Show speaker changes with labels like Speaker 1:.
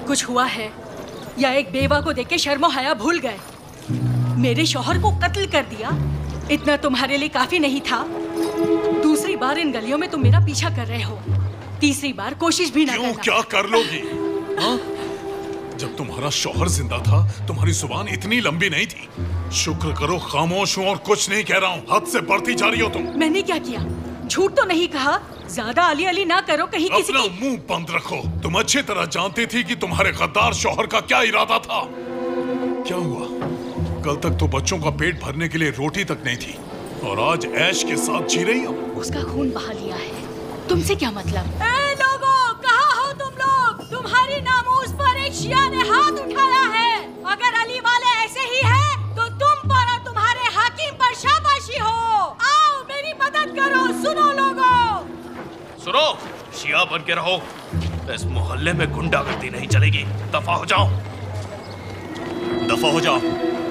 Speaker 1: कुछ हुआ है या एक बेवा को देख के शर्मो हया भूल गए? मेरे शौहर को कत्ल कर दिया, इतना तुम्हारे लिए काफी नहीं था? दूसरी बार इन गलियों में तुम मेरा पीछा कर रहे हो, तीसरी बार कोशिश भी ना करना।
Speaker 2: क्यों, क्या कर लोगी? हाँ? जब तुम्हारा शौहर जिंदा था तुम्हारी जुबान इतनी लंबी नहीं थी। शुक्र करो खामोश हूँ और कुछ नहीं कह रहा हूँ। हद से बढ़ती जा रही हो तुम।
Speaker 1: मैंने क्या किया? झूठ तो नहीं कहा। ज्यादा अली अली ना करो, कहीं किसी
Speaker 2: अपना मुंह बंद रखो। तुम अच्छी तरह जानती थी कि तुम्हारे गद्दार शौहर का क्या इरादा था। क्या हुआ? कल तक तो बच्चों का पेट भरने के लिए रोटी तक नहीं थी और आज ऐश के साथ जी रही हो।
Speaker 1: उसका खून बहा लिया है, तुमसे क्या मतलब? ए लोगों, कहाँ हो तुम लोग? तुम्हारी नामूस पर एक शिया ने हाथ उठाया है। अगर अली वाले ऐसे ही हैं, तो तुम पर और तुम्हारे हाकिम पर शाबाशी हो। आओ मेरी मदद करो। सुनो लोगों,
Speaker 3: सुनो, शिया बन के रहो। इस मोहल्ले में गुंडागर्दी नहीं चलेगी। दफा हो जाओ, दफा हो जाओ।